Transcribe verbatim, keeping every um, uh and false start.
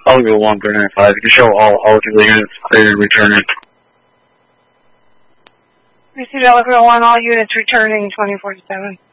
I'll go one three nine five. You can show all eligible units cleared and returning. Receive eligible one, all units returning twenty-four to seven.